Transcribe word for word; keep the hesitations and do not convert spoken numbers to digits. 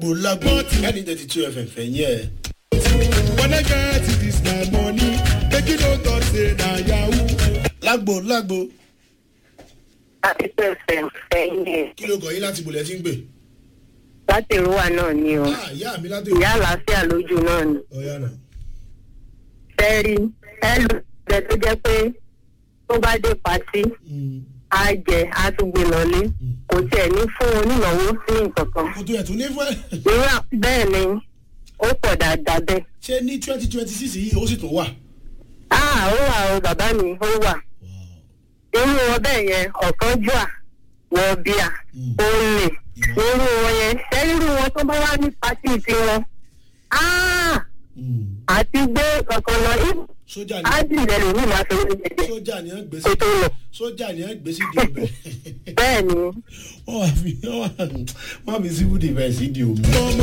lágbo ẹni thirty two F M fẹ̀yìn ẹ̀. When I get it is my money, make you no talk say na yahoo. lágbo lágbo. Láti pẹ́ fẹ́ fẹ́yìn ẹ̀. kí ló kọ yín láti bolẹ̀ tí ń gbè. Láti ìrúwà náà ni o. ah ìyá mi láti. Ìyá àlàáfíà lójú náà ni. ọ̀yá náà. Fẹ́rí ẹ lù jẹ tó jẹ́ pé tó bá dé pàtí, á jẹ á tún gbé lọlé. Kò tiẹ̀ ní fún onínáwó sí nǹkan kan. kò tó yẹ tó ní fún ẹ. Ìrúwà bẹ́ẹ̀ ni ó pọ̀ dáadáa bẹ́ẹ̀. ṣé ní twenty twenty six yìí ó sì tún wà. Ah, ó wà o bàbá mi, ó wà. Irú wọn bẹ́ẹ̀ yẹn ọ̀kánjúà wọ bíà ó lè. Irú wọn yẹn ṣẹ́rírú wọn tó bá wá ní pátì tiwọn. Àti gbé kankan lọ ìlú. sójà ni Ájì rẹ̀ lè ní ìmáṣe orí jẹjẹ. sójà ni ẹ ń gbé sí Kó tó lọ. sójà ni ẹ ń gbé sí di ọbẹ̀. Bẹ́ẹ̀ ni. wọ́n wá fi wọ́n wá fi civil defence di omi.